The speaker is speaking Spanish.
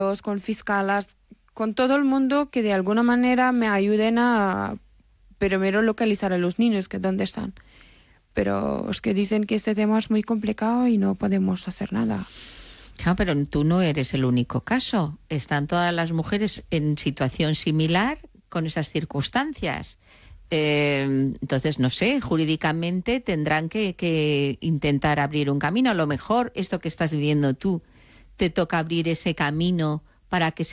con fiscales, con todo el mundo que de alguna manera me ayuden a primero localizar a los niños, que dónde están. Pero es que dicen que este tema es muy complicado y no podemos hacer nada. Claro, pero tú no eres el único caso. Están todas las mujeres en situación similar con esas circunstancias. Entonces, no sé, jurídicamente tendrán que intentar abrir un camino. A lo mejor esto que estás viviendo tú te toca abrir ese camino para que se